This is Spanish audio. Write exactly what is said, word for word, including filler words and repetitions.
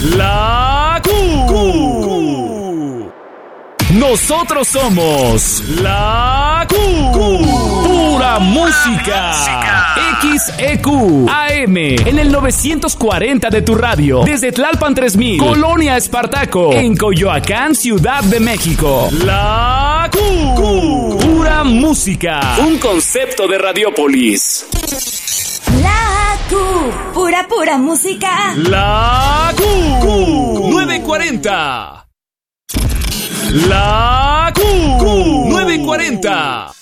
La Q. Q. Nosotros somos La Q. Q. Pura música. X E Q A M en el novecientos cuarenta de tu radio. Desde Tlalpan tres mil, Colonia Espartaco, en Coyoacán, Ciudad de México. La Q. Q. Pura música. Un concepto de Radiopolis. La Q. Pura, pura música. La Q. Q. nueve cuarenta. La Q. Q. nueve cuarenta.